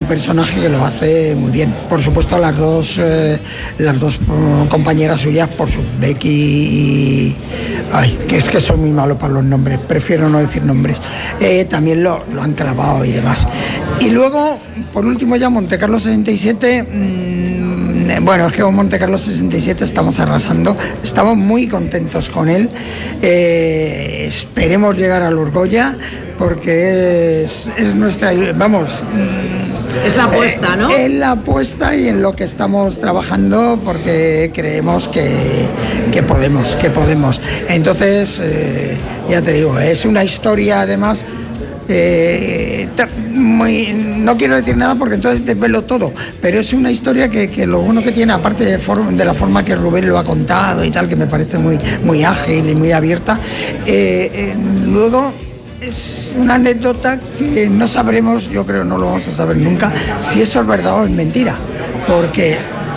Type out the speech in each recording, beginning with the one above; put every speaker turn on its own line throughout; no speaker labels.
personaje que lo hace muy bien. Por supuesto, las dos compañeras suyas, Becky y... que es que soy muy malo para los nombres, prefiero no decir nombres. También lo han clavado y demás. Y luego, por último ya, Montecarlo 67... bueno, es que con Montecarlo 67 estamos arrasando, estamos muy contentos con él. Esperemos llegar a los Goya, porque es nuestra... Vamos...
Es la apuesta, ¿no?
Es la apuesta y en lo que estamos trabajando, porque creemos que podemos. Entonces, ya te digo, es una historia además... no quiero decir nada porque entonces desvelo todo, pero es una historia que lo bueno que tiene, aparte de la forma que Rubén lo ha contado y tal, que me parece muy ágil y muy abierta, luego es una anécdota que no sabremos, yo creo no lo vamos a saber nunca, si eso es verdad o es mentira, porque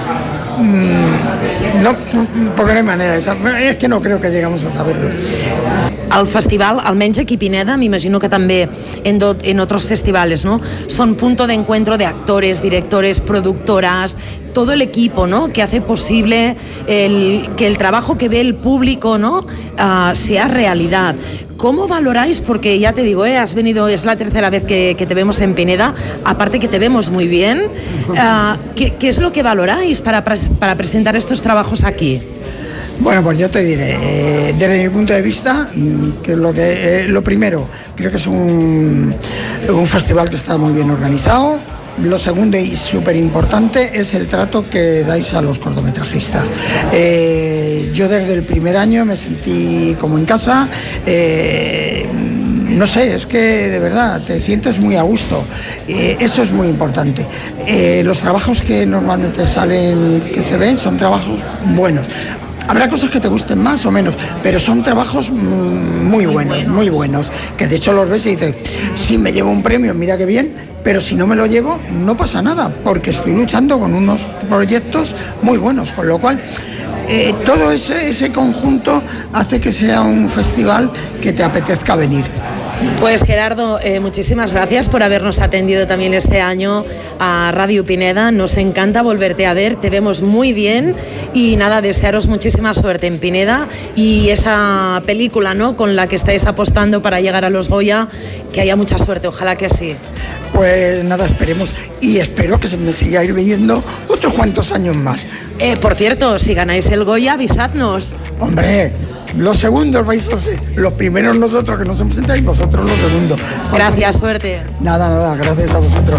porque no hay manera, es que no creo que llegamos a saberlo.
El festival, almenys aquí a Pineda, m'imagino que també en otros festivales, ¿no? Son punto de encuentro de actores, directores, productoras, todo el equipo, ¿no? Que hace posible que el trabajo que ve el público, ¿no? Sea realidad. ¿Cómo valoráis? Porque ya te digo, has venido, es la tercera vez que te vemos en Pineda, aparte que te vemos muy bien. ¿Qué es lo que valoráis para presentar estos trabajos aquí?
Bueno, pues yo te diré, desde mi punto de vista, que lo primero, creo que es un festival que está muy bien organizado. Lo segundo y súper importante es el trato que dais a los cortometrajistas. Yo desde el primer año me sentí como en casa. No sé, es que de verdad te sientes muy a gusto. Eso es muy importante. Los trabajos que normalmente salen, que se ven, son trabajos buenos. Habrá cosas que te gusten más o menos, pero son trabajos muy buenos, que de hecho los ves y dices, si me llevo un premio, mira qué bien, pero si no me lo llevo, no pasa nada, porque estoy luchando con unos proyectos muy buenos, con lo cual todo ese conjunto hace que sea un festival que te apetezca venir.
Pues Gerardo, muchísimas gracias por habernos atendido también este año a Radio Pineda. Nos encanta volverte a ver, te vemos muy bien y nada, desearos muchísima suerte en Pineda y esa película, ¿no?, con la que estáis apostando para llegar a los Goya, que haya mucha suerte, ojalá que sí.
Pues nada, esperemos y espero que se me siga ir viendo otros cuantos años más.
Por cierto, si ganáis el Goya, avisadnos.
Hombre, los segundos vais a ser, los primeros nosotros que nos hemos sentado y vosotros los segundos.
Gràcies, suerte.
Nada, gràcies a vosaltres.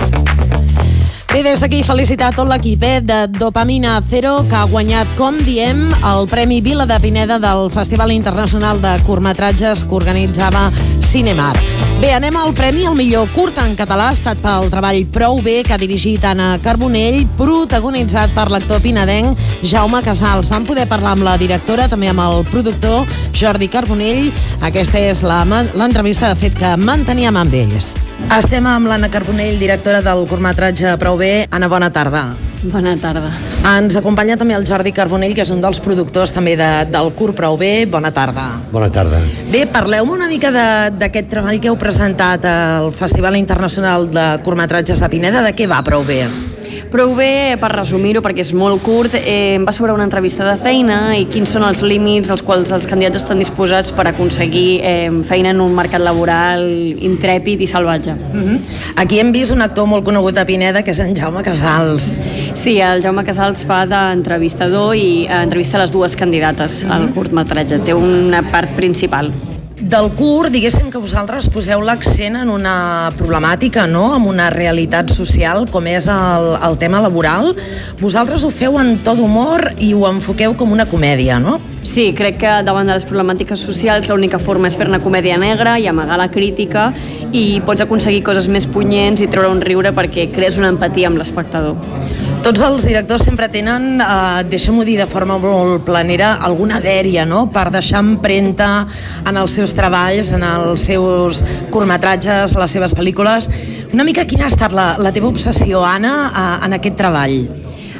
Bé, des d'aquí felicitar tot l'equip de Dopamina Zero, que ha guanyat, com diem, el Premi Vila de Pineda del Festival Internacional de Curtmetratges que organitzava Cinemar. Bé, anem al premi al millor curt en català. Ha estat pel treball Prou bé, que ha dirigit Anna Carbonell, protagonitzat per l'actor pinedenc Jaume Casals. Vam poder parlar amb la directora, també amb el productor Jordi Carbonell. Aquesta és l'entrevista, de fet, que manteníem amb ells. Estem amb l'Anna Carbonell, directora del curtmetratge Prou bé. Anna, bona tarda.
Bona tarda.
Ens acompanya també el Jordi Carbonell, que és un dels productors també del curt Prou bé. Bona tarda.
Bona tarda.
Bé, parleu-me una mica d'aquest treball que heu presentat al Festival Internacional de Curtmetratges de Pineda. De què va Prou bé?
Prou bé, per resumir-ho, perquè és molt curt, va sobre una entrevista de feina i quins són els límits als quals els candidats estan disposats per aconseguir feina en un mercat laboral intrèpid i salvatge.
Aquí hem vist un actor molt conegut a Pineda, que és en Jaume Casals.
Sí, el Jaume Casals fa d'entrevistador i entrevista les dues candidates al curtmetratge. Té una part principal.
Del curt, diguéssim que vosaltres poseu l'accent en una problemàtica, no?, en una realitat social com és el tema laboral. Vosaltres ho feu en to d'humor i ho enfoqueu com una comèdia, no?
Sí, crec que davant de les problemàtiques socials l'única forma és fer-ne comèdia negra i amagar la crítica, i pots aconseguir coses més punyents i treure un riure perquè crees una empatia amb l'espectador.
Tots els directors sempre tenen, deixem-ho dir de forma molt planera, alguna dèria, no?, per deixar empremta en els seus treballs, en els seus curtmetratges, les seves pel·lícules. Una mica quina ha estat la teva obsessió, Anna, en aquest treball?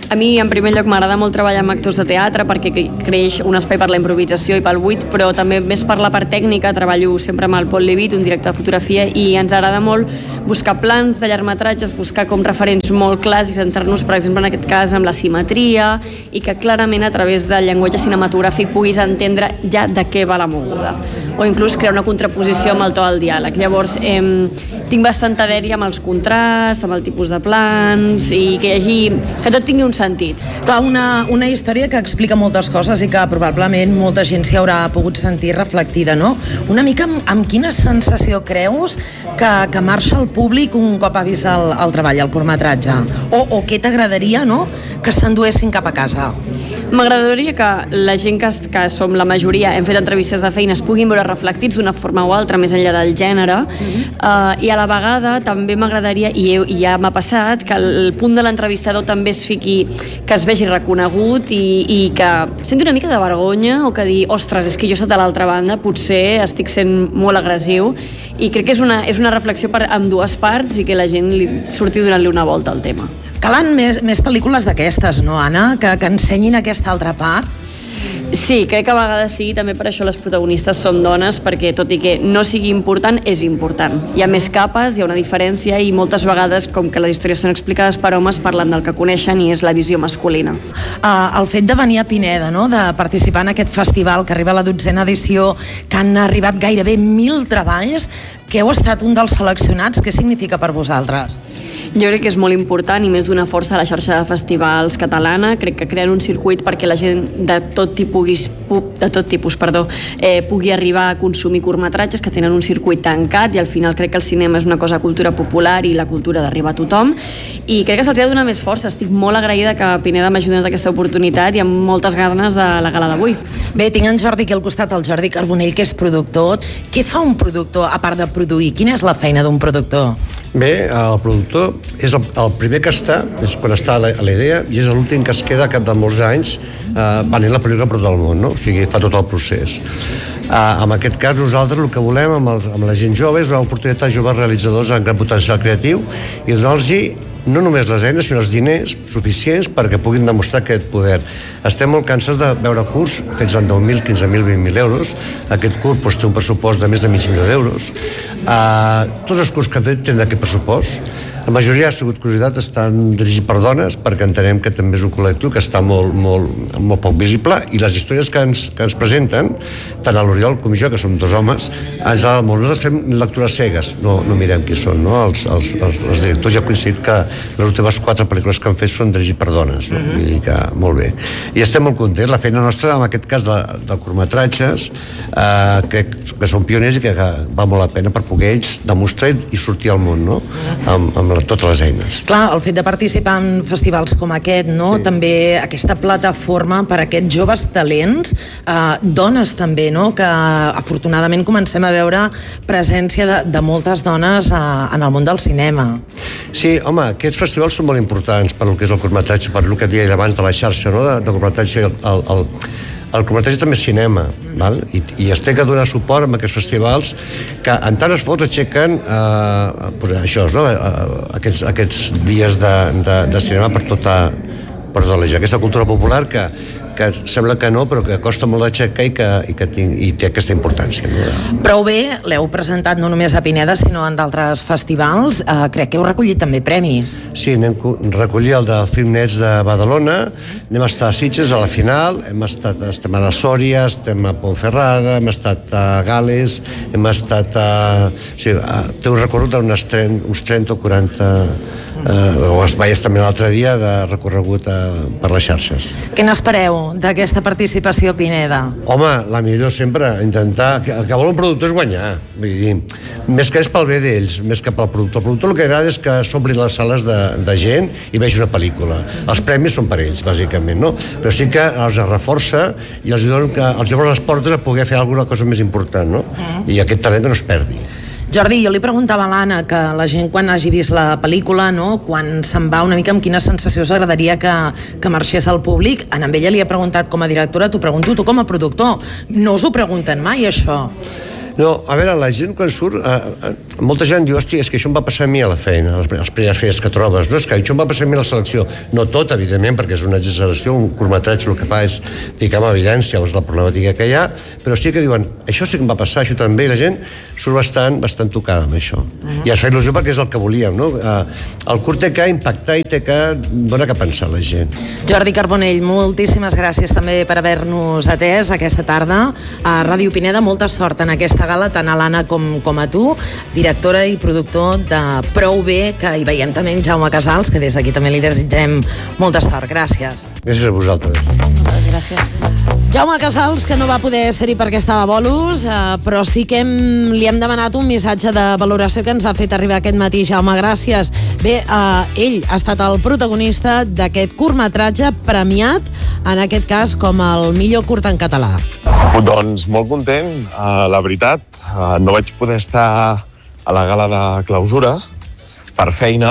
A mi, en primer lloc, m'agrada molt treballar amb actors de teatre perquè creix un espai per la improvisació i pel buit, però també més per la part tècnica. Treballo sempre amb el Pol Levit, un director de fotografia, i ens agrada molt buscar plans de llargmetratges, buscar com referents molt clars i centrar-nos, per exemple, en aquest cas, amb la simetria, i que clarament a través del llenguatge cinematogràfic puguis entendre ja de què va la moguda, o inclús crear una contraposició amb el to del diàleg. Llavors, tinc bastanta dèria amb els contrasts, amb el tipus de plans, i que tot tingui un sentit.
Clar, una història que explica moltes coses i que probablement molta gent s'hi haurà pogut sentir reflectida, no? Una mica amb quina sensació creus que marxa el públic un cop ha vist el treball, el curtmetratge? O què t'agradaria, no?, que s'enduessin cap a casa?
M'agradaria que la gent que som la majoria, hem fet entrevistes de feina, es puguin veure reflectits d'una forma o altra, més enllà del gènere, i a la vegada també m'agradaria, i ja m'ha passat, que el punt de l'entrevistador també es fiqui, que es vegi reconegut i que senti una mica de vergonya, o que dir, ostres, és que jo he estat a l'altra banda, potser estic sent molt agressiu, i crec que és una reflexió per ambdues parts i que la gent li surti donant-li una volta al tema.
Calen més pel·lícules d'aquestes, no, Anna? Que ensenyin aquesta altra part?
Sí, crec que a vegades sí, també per això les protagonistes són dones, perquè tot i que no sigui important, és important. Hi ha més capes, hi ha una diferència, i moltes vegades, com que les històries són explicades per homes, parlen del que coneixen i és la visió masculina.
El fet de venir a Pineda, no?, de participar en aquest festival que arriba a la 12ª edició, que han arribat gairebé 1.000 treballs, que heu estat un dels seleccionats, què significa per vosaltres?
Jo crec que és molt important i més d'una força a la xarxa de festivals catalana. Crec que creen un circuit perquè la gent de tot tipus pugui arribar a consumir curtmetratges que tenen un circuit tancat, i al final crec que el cinema és una cosa de cultura popular i la cultura d'arribar a tothom, i crec que se'ls ha de donar més força. Estic molt agraïda que Pineda m'hagi donat aquesta oportunitat i amb moltes ganes de la gala d'avui.
Bé, tinc en Jordi aquí al costat, el Jordi Carbonell, que és productor. Què fa un productor a part de produir? Quina és la feina d'un productor?
Bé, el productor és el primer que està, és quan està a la idea, i és l'últim que es queda a cap de molts anys venent la pel·lícula per tot el món, no? O sigui, fa tot el procés. En aquest cas, nosaltres el que volem amb la gent jove és donar oportunitat a joves realitzadors amb gran potencial creatiu i donar-los no només les eines, sinó els diners suficients perquè puguin demostrar aquest poder. Estem molt cansats de veure curts fets en 10.000, 15.000, 20.000 euros. Aquest curt té un pressupost de més de $500.000 d'euros. Tots els curts que han fet tenen aquest pressupost. La majoria, ha sigut curiositat, estan dirigits per dones, perquè entenem que també és un col·lectiu que està molt poc visible, i les històries que ens presenten, tant a l'Oriol com jo, que som dos homes, ens ha molt. Nosaltres fem lectures cegues, no mirem qui són, no? Els directors ja han coincidit que les últimes 4 pel·lícules que han fet són dirigits per dones, no? Vull dir que molt bé. I estem molt contents. La feina nostra, en aquest cas de curtmetratges, crec que són pioners i que va molt la pena per poder ells demostrar i sortir al món, no? Amb totes les eines.
Clar, el fet de participar en festivals com aquest, no? Sí. També aquesta plataforma per a aquests joves talents, dones també, no? Que afortunadament comencem a veure presència de moltes dones en el món del cinema.
Sí, home, aquests festivals són molt importants per el que és el curtmetratge, per el que deia abans de la xarxa, no? De curtmetratge. El curtmetratge també és cinema, val? I es té que donar suport a aquests festivals que en tant esforç aixequen això, no? Aquests dies de cinema per tota la gent. Aquesta cultura popular que sembla que no, però que costa molt d'aixecar i té aquesta importància. No?
Prou bé, l'heu presentat no només a Pineda, sinó en d'altres festivals. Crec que heu recollit també premis.
Sí, anem recollir el de Filmnets de Badalona, anem a estar a Sitges a la final, estem a la Sòria, estem a Ponferrada, hem estat a Gales, hem estat a... Sí, té un recorregut d'uns 30 o 40... es veies també l'altre dia de recorregut per les xarxes.
Què n'espereu d'aquesta participació a Pineda?
Home, la millor sempre, intentar... El que vol un productor és guanyar. Vull dir, més que és pel bé d'ells, més que pel productor. El productor el que agrada és que s'omplin les sales de gent i vegi una pel·lícula. Els premis són per ells, bàsicament, no? Però sí que els reforça i els obre les portes a poder fer alguna cosa més important, no? I aquest talent que no es perdi.
Jordi, jo li preguntava a l'Anna que la gent quan hagi vist la pel·lícula, no, quan se'n va una mica amb quina sensació s'agradaria que marxés al públic. Amb ella li he preguntat com a directora, t'ho pregunto tu com a productor. No us ho pregunten mai, això?
No, a veure, la gent quan surt, molta gent diu, hòstia, és que això em va passar a mi a la feina, les primeres feines que trobes, no, és que això em va passar a mi a la selecció. No tot, evidentment, perquè és una exageració, un curtmetratge el que fa és ficar en evidència la problemàtica que hi ha, però sí que diuen, això sí que em va passar, això també, i la gent surt bastant tocada amb això. I es fa il·lusió perquè és el que volíem, no? El curt té que impactar i té que donar que pensar a la gent.
Jordi Carbonell, moltíssimes gràcies també per haver-nos atès aquesta tarda a Ràdio Pineda. Molta sort en aquesta gala, tant a l'Anna com a tu, directora i productor de Prou Bé, que hi veiem també en Jaume Casals, que des d'aquí també li desitgem molta sort. Gràcies.
Gràcies a vosaltres.
Moltes gràcies. Jaume Casals, que no va poder ser-hi perquè estava a bolos, però sí que li hem demanat un missatge de valoració que ens ha fet arribar aquest matí. Jaume, gràcies. Bé, ell ha estat el protagonista d'aquest curtmetratge premiat, en aquest cas com el millor curt en català.
Doncs molt content, la veritat. No vaig poder estar a la gala de clausura per feina,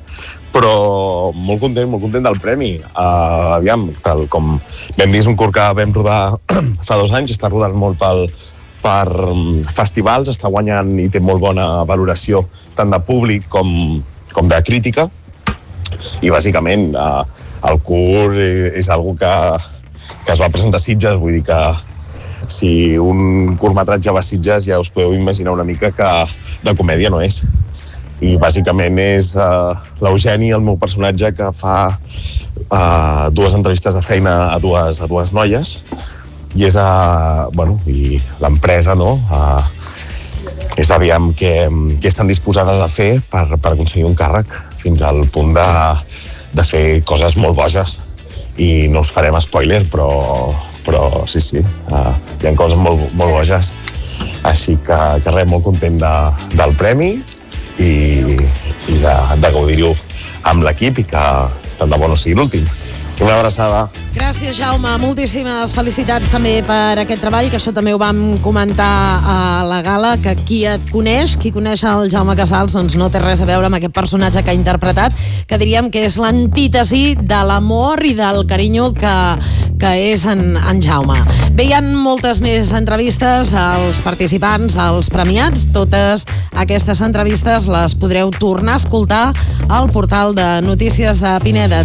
però molt content del premi. Aviam, tal com vam dir, és un curt que vam rodar fa 2 anys, està rodant molt per festivals, està guanyant i té molt bona valoració tant de públic com de crítica, i bàsicament el curt és algo que es va presentar a Sitges, vull dir que si un curtmetratge va a Sitges ja us podeu imaginar una mica que de comèdia no és. I bàsicament és l'Eugeni, el meu personatge, que fa 2 entrevistes de feina a dues noies, i és i l'empresa, no? És aviam què estan disposades a fer per aconseguir un càrrec, fins al punt de fer coses molt boges. I no us farem spoiler, però sí, hi ha coses molt boges. Així que res, molt content del premi i de gaudir-ho amb l'equip, i que tant de bo no sigui l'últim. Una abraçada.
Gràcies, Jaume. Moltíssimes felicitats també per aquest treball, que això també ho vam comentar a la gala, que qui et coneix, qui coneix el Jaume Casals, doncs no té res a veure amb aquest personatge que ha interpretat, que diríem que és l'antítesi de l'amor i del carinyo que és en Jaume. Bé, hi ha moltes més entrevistes als participants, als premiats. Totes aquestes entrevistes les podreu tornar a escoltar al portal de notícies de Pineda,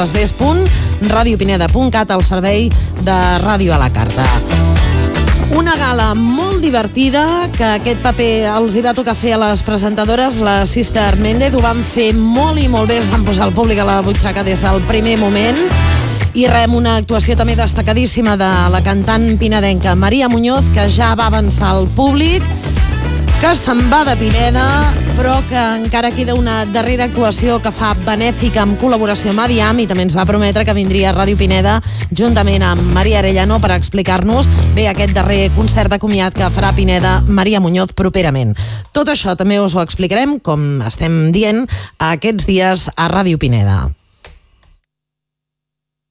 www.radiopineda.cat, al servei de Ràdio a la Carta. Una gala molt divertida, que aquest paper els hi va tocar fer a les presentadores, la Sister Méndez. Ho van fer molt i molt bé, es van posar el públic a la butxaca des del primer moment. I una actuació també destacadíssima de la cantant pinedenca Maria Muñoz, que ja va avançar al públic que se'n va de Pineda, però que encara queda una darrera actuació que fa benèfica amb col·laboració amb Aviam, i també ens va prometre que vindria a Ràdio Pineda juntament amb Maria Arellano per explicar-nos bé aquest darrer concert de comiat que farà Pineda Maria Muñoz properament. Tot això també us ho explicarem, com estem dient, aquests dies a Ràdio Pineda.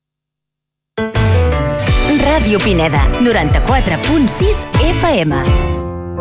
Ràdio Pineda, 94.6 FM.